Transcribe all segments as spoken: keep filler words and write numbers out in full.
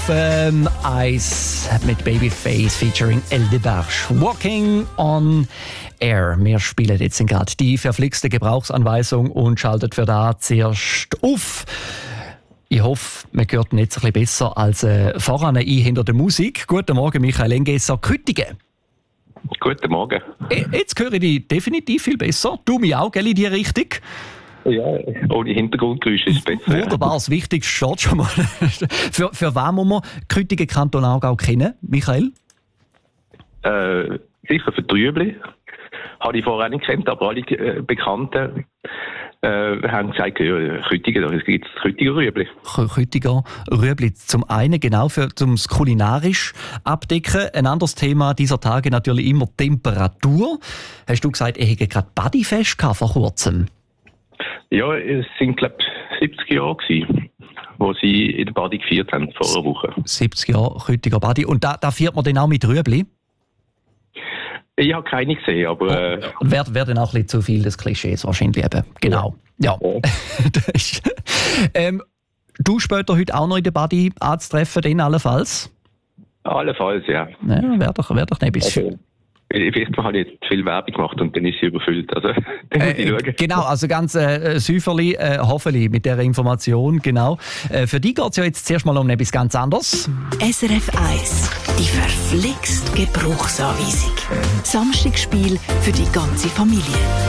Ähm, Eis mit Babyface featuring El Debarche. Walking on Air. Wir spielen jetzt gerade die verflixte Gebrauchsanweisung und schaltet für da zuerst auf. Ich hoffe, man hört ihn jetzt ein bisschen besser als äh, voran ein hinter der Musik. Guten Morgen, Michael Engesser, Küttigen. Guten Morgen. Jetzt höre ich dich definitiv viel besser. Du mich auch, gell, in die Richtung? Ja, ohne Hintergrundgeräusche ist es besser. Wunderbar, das Wichtigste steht schon mal. für, für wen muss man Küttigen Kanton Aargau kennen, Michael? Äh, sicher für Trübli. Habe ich vorher nicht gekannt, aber alle äh, Bekannten äh, haben gesagt, ja, Küttigen, da gibt es Küttiger Rüebli. Küttiger Rüebli. Zum einen genau für das kulinarisch abdecken. Ein anderes Thema dieser Tage natürlich immer Temperatur. Hast du gesagt, ich hätte gerade Bodyfest gehabt vor kurzem? Ja, es sind, glaube ich, siebzig Jahre gewesen, wo sie in der Badi gefeiert haben, vor einer Woche. siebzig Jahre Küttiger Badi. Und da, da feiert man dann auch mit Rüebli? Ich habe keine gesehen, aber... Äh, oh, und wäre wär dann auch ein bisschen zu viel des Klischees wahrscheinlich eben. Genau. Ja. ja. ähm, du später heute auch noch in der Badi anzutreffen, dann allenfalls? Allenfalls, ja. Ja, wäre doch, wär doch nicht bis also, Vielleicht habe ich jetzt viel Werbung gemacht und dann ist sie überfüllt. Also, dann muss ich schauen. Genau, also ganz äh, Säuferli, äh, hoffentlich mit dieser Information, genau. Äh, für dich geht es ja jetzt zuerst mal um etwas ganz anderes. S R F eins, die verflixt Gebrauchsanweisung. Samstagsspiel für die ganze Familie.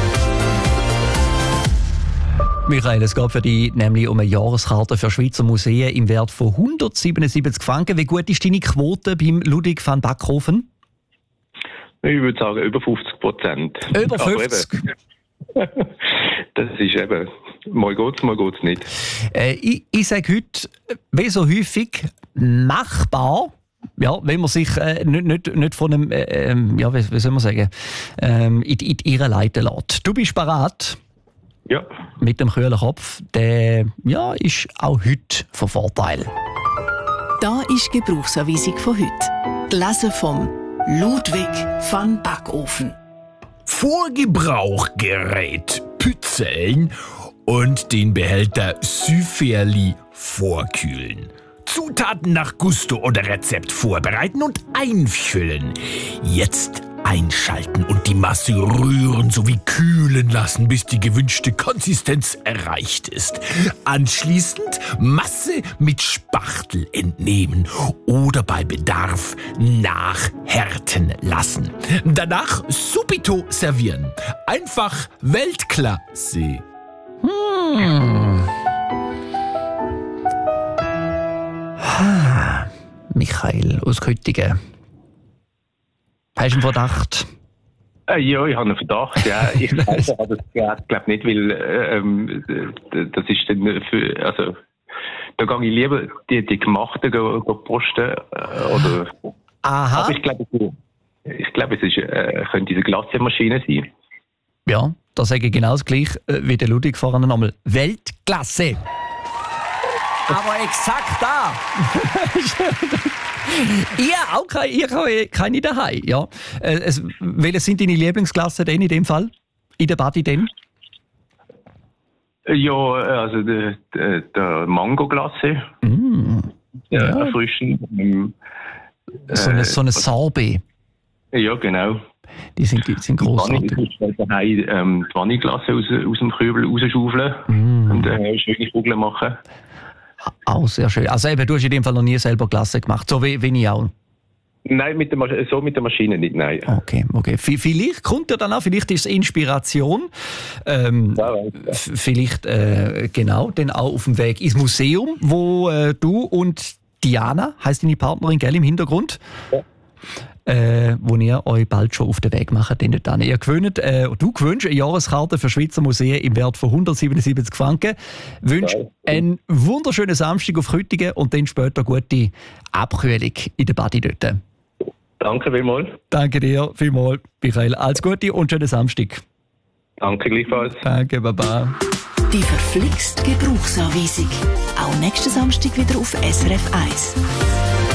Michael, es geht für dich nämlich um eine Jahreskarte für Schweizer Museen im Wert von hundertsiebenundsiebzig Franken. Wie gut ist deine Quote beim Ludwig van Backhofen? Ich würde sagen, über fünfzig Prozent. Über fünfzig? Das ist eben, mal geht's, mal geht's nicht. Äh, ich ich sage heute, wie so häufig, machbar. Ja, wenn man sich äh, nicht, nicht, nicht von einem, äh, ja, wie, wie soll man sagen, ähm, in, in die Irre leiten lässt. Du bist bereit? Ja. Mit dem kühlen Kopf, der ja, ist auch heute von Vorteil. Da ist die Gebrauchsanweisung von heute. Gelesen vom Ludwig van Backofen. Vorgebrauchgerät pützeln und den Behälter Süferli vorkühlen. Zutaten nach Gusto oder Rezept vorbereiten und einfüllen. Jetzt einschalten und die Masse rühren sowie kühlen lassen, bis die gewünschte Konsistenz erreicht ist. Anschließend Masse mit Spachtel entnehmen oder bei Bedarf nachhärten lassen. Danach subito servieren. Einfach Weltklasse. Hm. Michael aus Küttigen. Hast du einen Verdacht? Äh, ja, ich habe einen Verdacht. Ja. Ich weiß aber das glaube nicht, weil ähm, das ist dann für, also da gehe ich lieber die, die gemachten go, go posten äh, oder. Aha. Aber ich glaube, ich glaube, es ist, äh, könnte diese Glacemaschine sein. Ja, da sage ich genau das Gleiche äh, wie der Ludwig vorhin nochmal. Weltklasse. Aber exakt da. Ich auch keine, ich habe keine daheim. Ja. Äh, es, welche sind deine Lieblingsklassen denn in dem Fall? In der Badi denn? Ja, also der, der, der Mango-Glasse. Mm. Ja. Ja. Erfrischen. Ähm, so eine, so eine Sorbet. Ja, genau. Die sind, die sind großartig. Ich will daheim ähm, die Vanilleglasse aus, aus dem Kübel rausschaufeln mm. und äh, schöne Kugeln machen. Auch sehr schön. Also eben, du hast in dem Fall noch nie selber Glasse gemacht, so wie, wie ich auch. Nein, mit der Masch- so mit der Maschine nicht, nein. Okay, okay. V- vielleicht kommt ja dann auch, vielleicht ist es Inspiration. Ähm, ja, ja. f- vielleicht, äh, genau, dann auch auf dem Weg ins Museum, wo äh, du und Diana, heisst deine Partnerin, gell, im Hintergrund, ja. äh, wo ihr euch bald schon auf den Weg macht. Denn dann. Ihr gewöhnt, äh, du gewünscht eine Jahreskarte für Schweizer Museen im Wert von hundertsiebenundsiebzig Franken. Wünsch ja. einen wunderschönen Samstag auf Küttigen und dann später gute Abkühlung in der Badi dort. Danke vielmals. Danke dir vielmals, Michael. Alles Gute und schönen Samstag. Danke gleichfalls. Danke, Baba. Die verflixt Gebrauchsanweisung. Auch nächsten Samstag wieder auf S R F eins.